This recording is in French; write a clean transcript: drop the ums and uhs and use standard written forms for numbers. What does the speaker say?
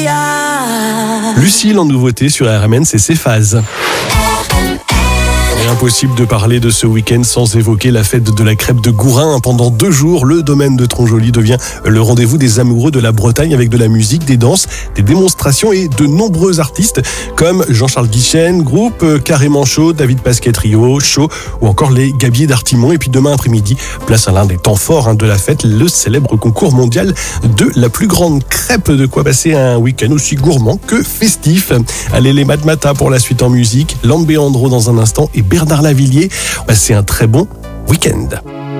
Lucille en nouveauté sur RMN, c'est Ses phases. Et impossible de parler de ce week-end sans évoquer la fête de la crêpe de Gourin. Pendant 2 jours, le domaine de Tronjoli devient le rendez-vous des amoureux de la Bretagne avec de la musique, des danses, des démonstrations et de nombreux artistes comme Jean-Charles Guichen, groupe Carrément Chaud, David Pasquet Trio, Chaud ou encore les Gabiers d'Artimon. Et puis demain après-midi, place à l'un des temps forts de la fête, le célèbre concours mondial de la plus grande crêpe. De quoi passer un week-end aussi gourmand que festif. Allez, les Matmata pour la suite en musique, Lambé Andro dans un instant et Bernard Lavillier. C'est un très bon week-end.